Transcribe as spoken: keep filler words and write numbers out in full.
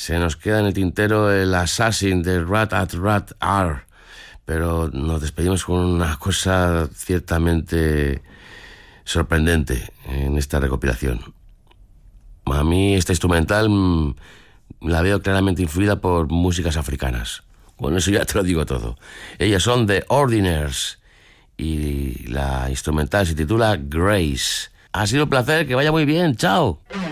Se nos queda en el tintero el Assassin de Rat at Rat R, pero nos despedimos con una cosa ciertamente sorprendente en esta recopilación. A mí esta instrumental mmm, la veo claramente influida por músicas africanas. Bueno, eso ya te lo digo todo. Ellas son The Ordinaires y la instrumental se titula Grace. Ha sido un placer, que vaya muy bien, chao.